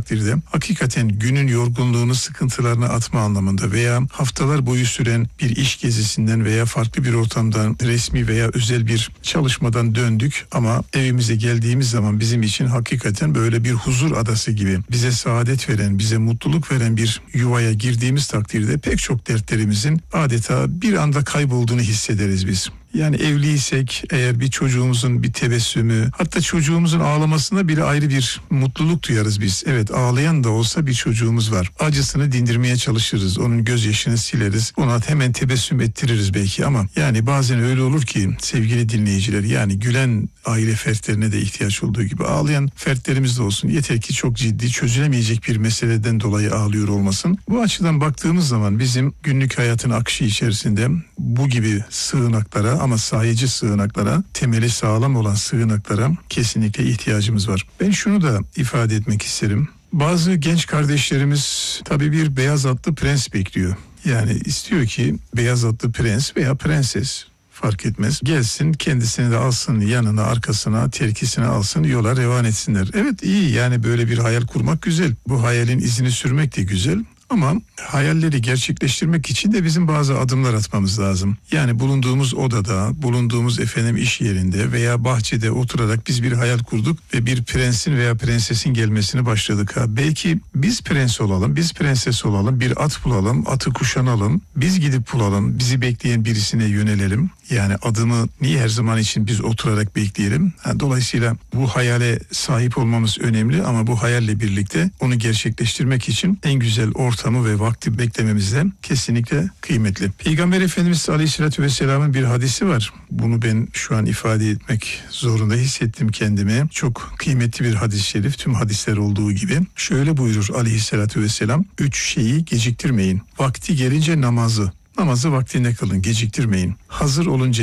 takdirde hakikaten günün yorgunluğunu, sıkıntılarını atma anlamında veya haftalar boyu süren bir iş gezisinden veya farklı bir ortamdan, resmi veya özel bir çalışmadan döndük ama evimize geldiğimiz zaman bizim için hakikaten böyle bir huzur adası gibi, bize saadet veren, bize mutluluk veren bir yuvaya girdiğimiz takdirde pek çok dertlerimizin adeta bir anda kaybolduğunu hissederiz biz. Yani evliysek eğer bir çocuğumuzun bir tebessümü, hatta çocuğumuzun ağlamasına bile ayrı bir mutluluk duyarız biz. Evet, ağlayan da olsa bir çocuğumuz var. Acısını dindirmeye çalışırız. Onun gözyaşını sileriz. Ona hemen tebessüm ettiririz belki ama yani bazen öyle olur ki sevgili dinleyiciler, yani gülen aile fertlerine de ihtiyaç olduğu gibi ağlayan fertlerimiz de olsun. Yeter ki çok ciddi, çözülemeyecek bir meseleden dolayı ağlıyor olmasın. Bu açıdan baktığımız zaman bizim günlük hayatın akışı içerisinde bu gibi sığınaklara, ama sahici sığınaklara, temeli sağlam olan sığınaklara kesinlikle ihtiyacımız var. Ben şunu da ifade etmek isterim. Bazı genç kardeşlerimiz tabii bir beyaz atlı prens bekliyor. Yani istiyor ki beyaz atlı prens veya prenses, fark etmez, gelsin, kendisini de alsın yanına, arkasına, terkisine alsın, yola revan etsinler. Evet, iyi, yani böyle bir hayal kurmak güzel. Bu hayalin izini sürmek de güzel. Ama hayalleri gerçekleştirmek için de bizim bazı adımlar atmamız lazım. Yani bulunduğumuz odada, bulunduğumuz iş yerinde veya bahçede oturarak biz bir hayal kurduk ve bir prensin veya prensesin gelmesini başladık. Belki biz prens olalım, biz prenses olalım, bir at bulalım, atı kuşanalım, biz gidip bulalım, bizi bekleyen birisine yönelelim. Yani adımı niye her zaman için biz oturarak bekleyelim? Dolayısıyla bu hayale sahip olmamız önemli ama bu hayalle birlikte onu gerçekleştirmek için en güzel ortamı ve vakti beklememiz de kesinlikle kıymetli. Peygamber Efendimiz Aleyhisselatü Vesselam'ın bir hadisi var. Bunu ben şu an ifade etmek zorunda hissettim kendime. Çok kıymetli bir hadis-i şerif, tüm hadisler olduğu gibi. Şöyle buyurur Aleyhisselatü Vesselam: 3 şeyi geciktirmeyin. Vakti gelince namazı vaktinde kılın, geciktirmeyin. Hazır olunca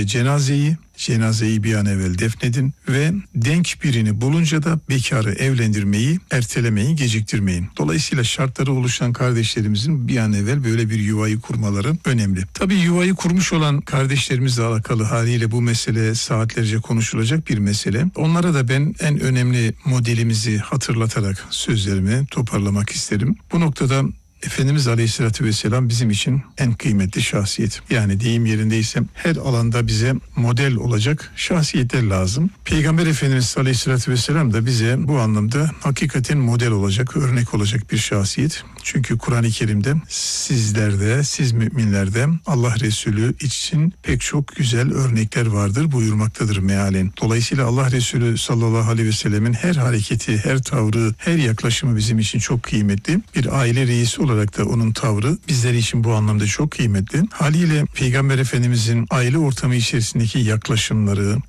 cenazeyi bir an evvel defnedin ve denk birini bulunca da bekarı evlendirmeyi ertelemeyin, geciktirmeyin. Dolayısıyla şartları oluşan kardeşlerimizin bir an evvel böyle bir yuvayı kurmaları önemli. Tabii yuvayı kurmuş olan kardeşlerimizle alakalı haliyle bu mesele saatlerce konuşulacak bir mesele. Onlara da ben en önemli modelimizi hatırlatarak sözlerimi toparlamak isterim. Bu noktada Efendimiz Aleyhisselatü Vesselam bizim için en kıymetli şahsiyet. Yani deyim yerindeyse her alanda bize model olacak şahsiyetler lazım. Peygamber Efendimiz Aleyhisselatü Vesselam da bize bu anlamda hakikaten model olacak, örnek olacak bir şahsiyet. Çünkü Kur'an-ı Kerim'de sizlerde, siz müminlerde Allah Resulü için pek çok güzel örnekler vardır buyurmaktadır mealen. Dolayısıyla Allah Resulü sallallahu aleyhi ve sellemin her hareketi, her tavrı, her yaklaşımı bizim için çok kıymetli. Bir aile reisi olarak da onun tavrı bizler için bu anlamda çok kıymetli. Haliyle Peygamber Efendimizin aile ortamı içerisindeki yaklaşımları,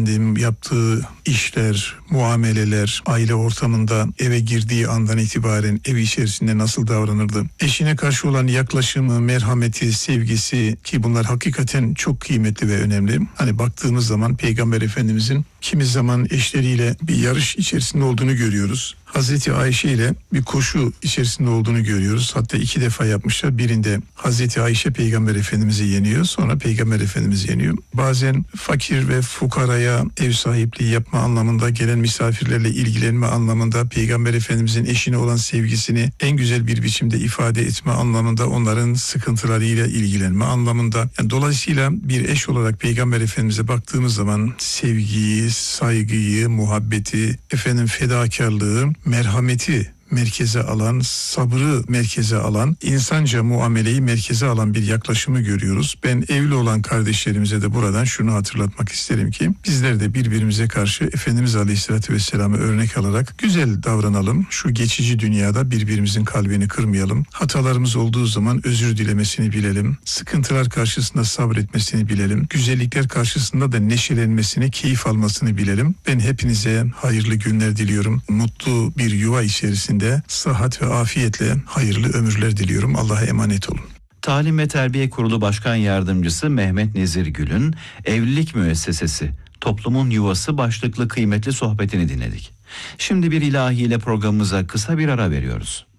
yaptığı işler, muameleler, aile ortamında eve girdiği andan itibaren ev içerisinde nasıl davranırdı? Eşine karşı olan yaklaşımı, merhameti, sevgisi, ki bunlar hakikaten çok kıymetli ve önemli. Hani baktığımız zaman Peygamber Efendimizin kimi zaman eşleriyle bir yarış içerisinde olduğunu görüyoruz. Hazreti Ayşe ile bir koşu içerisinde olduğunu görüyoruz. Hatta 2 defa yapmışlar. Birinde Hazreti Ayşe Peygamber Efendimiz'i yeniyor. Sonra Peygamber Efendimiz yeniyor. Bazen fakir ve fukaraya ev sahipliği yapma anlamında, gelen misafirlerle ilgilenme anlamında, Peygamber Efendimiz'in eşine olan sevgisini en güzel bir biçimde ifade etme anlamında, onların sıkıntılarıyla ilgilenme anlamında. Yani dolayısıyla bir eş olarak Peygamber Efendimiz'e baktığımız zaman sevgiyi, saygıyı, muhabbeti, fedakarlığı, merhameti merkeze alan, sabrı merkeze alan, insanca muameleyi merkeze alan bir yaklaşımı görüyoruz. Ben evli olan kardeşlerimize de buradan şunu hatırlatmak isterim ki bizler de birbirimize karşı Efendimiz Aleyhisselatü Vesselam'ı örnek alarak güzel davranalım. Şu geçici dünyada birbirimizin kalbini kırmayalım. Hatalarımız olduğu zaman özür dilemesini bilelim. Sıkıntılar karşısında sabretmesini bilelim. Güzellikler karşısında da neşelenmesini, keyif almasını bilelim. Ben hepinize hayırlı günler diliyorum. Mutlu bir yuva içerisinde sıhhat ve afiyetle hayırlı ömürler diliyorum. Allah'a emanet olun. Talim ve Terbiye Kurulu Başkan Yardımcısı Mehmet Nezir Gül'ün Evlilik Müessesesi, Toplumun Yuvası başlıklı kıymetli sohbetini dinledik. Şimdi bir ilahiyle programımıza kısa bir ara veriyoruz.